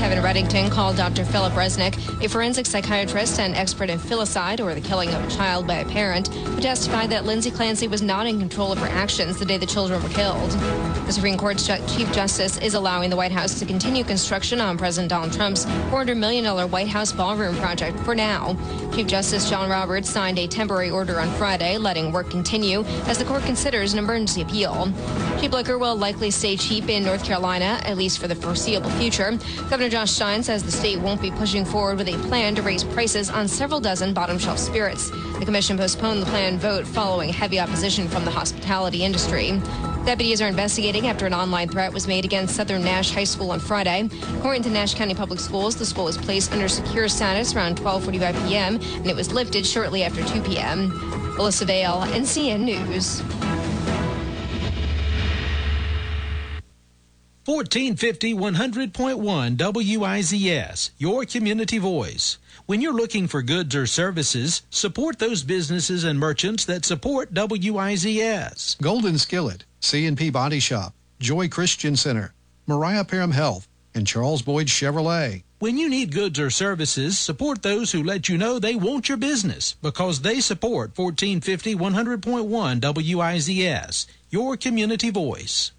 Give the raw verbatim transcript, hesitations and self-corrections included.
Kevin Reddington called Doctor Philip Resnick, a forensic psychiatrist and expert in filicide, or the killing of a child by a parent, who testified that Lindsay Clancy was not in control of her actions the day the children were killed. The Supreme Court's Chief Justice is allowing the White House to continue construction on President Donald Trump's four hundred million dollars White House ballroom project for now. Chief Justice John Roberts signed a temporary order on Friday, letting work continue as the court considers an emergency appeal. Cheap liquor will likely stay cheap in North Carolina, at least for the foreseeable future. Governor Josh Stein says the state won't be pushing forward with a plan to raise prices on several dozen bottom-shelf spirits. The commission postponed the planned vote following heavy opposition from the hospitality industry. Deputies are investigating after an online threat was made against Southern Nash High School on Friday. According to Nash County Public Schools, the school was placed under secure status around twelve forty-five p.m. and it was lifted shortly after two p.m. Melissa Vale, N C N News. fourteen fifty, one hundred point one W I Z S, your community voice. When you're looking for goods or services, support those businesses and merchants that support W I Z S. Golden Skillet, C and P Body Shop, Joy Christian Center, Mariah Parham Health, and Charles Boyd Chevrolet. When you need goods or services, support those who let you know they want your business, because they support fourteen fifty, one hundred point one W I Z S, your community voice.